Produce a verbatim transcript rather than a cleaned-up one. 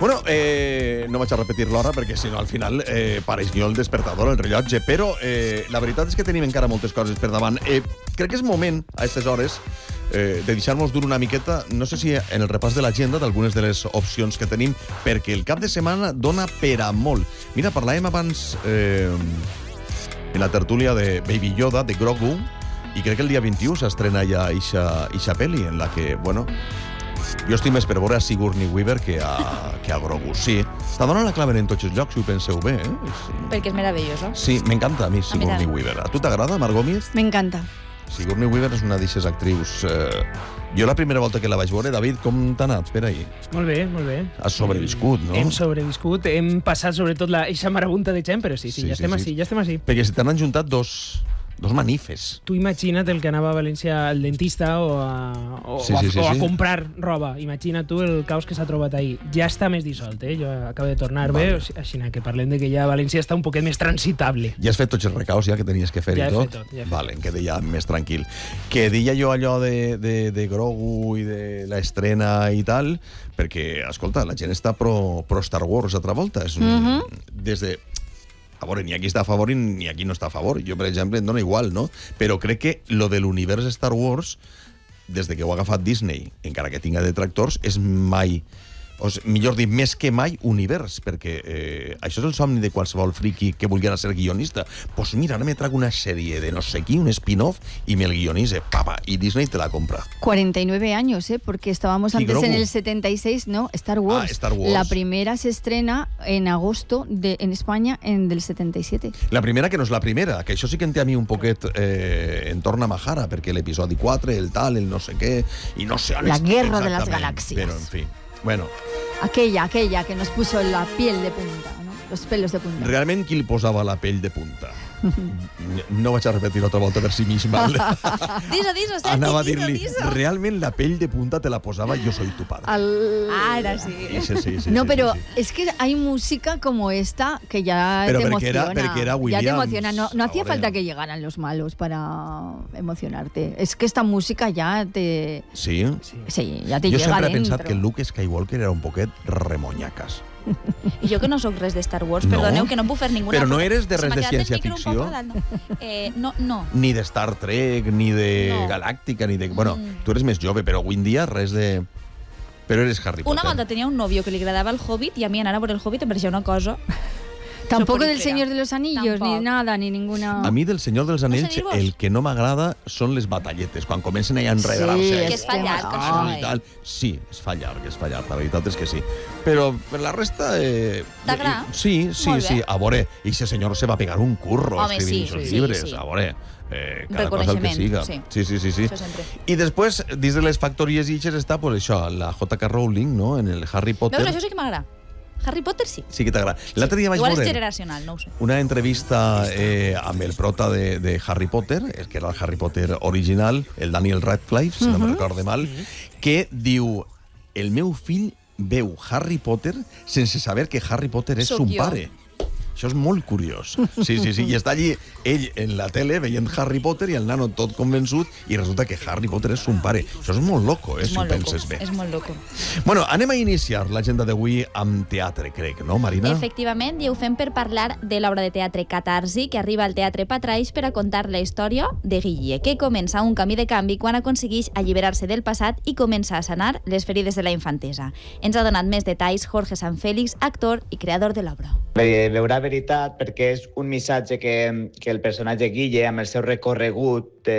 Bueno, eh, no vaig a repetir l'hora perquè si no al final eh, pareix jo el despertador, el rellotge, però eh, la veritat és que tenim encara moltes coses per davant. Eh, crec que és moment, a aquestes hores, eh, de deixar-nos dur una miqueta, no sé si en el repàs de l'agenda d'algunes de les opcions que tenim, perquè el cap de setmana dona per a molt. Mira, parlàvem abans eh, en la tertúlia de Baby Yoda, de Grogu, i crec que el dia vint-i-u s'estrena ja eixa, eixa pel·li, en la que, bueno... Jo estic més per veure a Sigourney Weaver que a, que a Grogu. Sí, està donant la clave en tots els llocs, si ho penseu bé. Eh? És... Perquè és meravelloso. Sí, m'encanta a mi Sigourney Weaver. A tu t'agrada, Margot Mir? M'encanta. Sigourney Weaver és una d'aquestes actrius... Eh... Jo la primera volta que la vaig veure, David, com t'ha anat per ahir? Molt bé, molt bé. Has sobreviscut, no? Hem sobreviscut, hem passat sobretot la eixa marabunta de gent, però sí, sí, Sí, ja sí, estem sí. així, ja estem així. Perquè se t'han ajuntat dos, dos manifes. Tu imagina't el que anava a València al dentista o a, o, Sí, o a, sí, sí, o a sí. comprar roba. Imagina tu el caos que s'ha trobat ahir. Ja està més dissolt, eh? Jo acabo de tornar Vale. bé, així que parlem de que ja València està un poquet més transitable. Ja has fet tots els recaus ja que tenies que fer Ja i he tot? fet tot, ja he fet Vale, em quedé ja més tranquil. Que deia jo allò de, de, de Grogu i de l'estrena i tal, perquè, escolta, la gent està pro, pro Star Wars altra volta. És un, Mhm. des de... A veure, ni aquí està a favor ni aquí no està a favor. Jo, per exemple, em dóna igual, no? Però crec que lo de l'univers Star Wars, des de que ho ha agafat Disney, encara que tinga detractors, és mai... O sigui, millor dit, més que mai, univers, perquè eh, això és el somni de qualsevol friki que vulgui anar a ser guionista. Doncs pues mira, ara me trago una sèrie de no sé qui, un spin-off, i me el guionise, papa, i Disney te la compra. cuarenta y nueve años, ¿eh? Porque estábamos Sí, antes Grogu. en el setenta y seis, ¿no? Star Wars. Ah, Star Wars. La primera se estrena en agosto de, en España en del setenta y siete. La primera que no és la primera, que això sí que en té a mi un poquet eh, en torna Mahara, perquè l'episodi quatre, el tal, el no sé què, i no sé on La és guerra de las exactament, galaxias. Però, en fi, bueno... Aquella, aquella que nos puso la piel de punta, ¿no? Los pelos de punta. Realment, qui li posava la pell de punta? No vaig a repetir otra volta per si misma. Diso, diso, Sergi, Anava a diso, dir-li, diso. realment la pell de punta te la posava Yo soy tu padre. Al... Ara sí. Sí, sí, sí, No, sí, pero sí, sí. es que hay música como esta que ya Pero te porque era- emociona. porque era Ya te Williams, emociona. No, no hacía ahora. falta que llegaran los malos para emocionarte. Es que esta música ya te... Sí? Sí, ya te Jo llega sempre he dentro. pensat que Luke Skywalker era un poquet remonyacas. I jo que no sóc res de Star Wars, No? perdoneu que no em puc fer ninguna... Però no foto. eres de Se res m'ha de quedat el ciència micro un poc ficció? a dalt, no. Eh, no, no. Ni de Star Trek, ni de No. Galàctica, ni de... Bueno, Mm. tu eres més jove, però avui en dia res de... Però eres Harry Potter. Una volta tenia un nòvio que li agradava el Hobbit i a mi anar a veure el Hobbit em pareixia una cosa... Tampoco del soporífera. Señor de los Anillos, Tampoc. ni nada, ni ninguna... A mi del Senyor dels Anells No sé dir-vos. el que no m'agrada són les batalletes, quan comencen allà a enredar. Sí, o sigui, que es fa llarg, ah, això, i eh? tal. Sí, es fa llarg, es fa llarg, la veritat és que sí. Però per la resta... Eh, T'agrada? Sí, sí, Molt bé. sí. A veure, i ese senyor se va pegar un curro Home, escrivint sí, aquests sí, llibres. sí. A veure, eh, cada cosa el que Reconeixement, siga. sí. Sí, sí, sí, sí. Això sempre. I després, dins de les factories ixes està pues, això, la J K Rowling, no?, en el Harry Potter. Veus, això sí que m'agrada. Harry Potter sí. Sí que t'agrada. L'altre dia vaig Igual és veure generacional, no ho sé. una entrevista eh, amb el prota de, de Harry Potter, el que era el Harry Potter original, el Daniel Radcliffe, si no me'n recorde mal, que diu, el meu fill veu Harry Potter sense saber que Harry Potter és Sóc son jo. pare. Això és molt curiós. Sí, sí, sí. I està allí ell en la tele veient Harry Potter i el nano tot convençut i resulta que Harry Potter és son pare. Això és molt loco, eh, És si ho molt loco. penses bé. És molt loco. Bueno, anem a iniciar l'agenda d'avui amb teatre, crec, no, Marina? Efectivament, i ho fem per parlar de l'obra de teatre Catarsi, que arriba al Teatre Patraix per a contar la història de Guille, que comença un camí de canvi quan aconsegueix alliberar-se del passat i comença a sanar les ferides de la infantesa. Ens ha donat més detalls Jorge Sanfélix, actor i creador de l'obra. Ve- Veurà veritat perquè és un missatge que, que el personatge Guille, amb el seu recorregut de